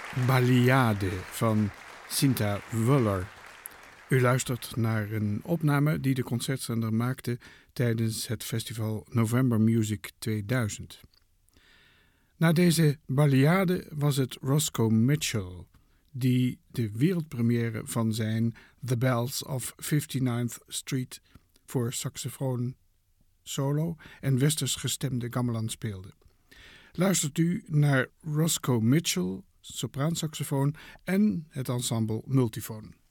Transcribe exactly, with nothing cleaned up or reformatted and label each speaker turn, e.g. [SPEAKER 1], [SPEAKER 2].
[SPEAKER 1] Baliade van Cinta Wuller. U luistert naar een opname die de concertzender maakte tijdens het festival November Music tweeduizend. Na deze Baliade was het Roscoe Mitchell die de wereldpremière van zijn The Bells of fifty-ninth Street voor saxofoon, solo en westers gestemde gamelan speelde. Luistert u naar Roscoe Mitchell, sopraansaxofoon en het ensemble Multifoon.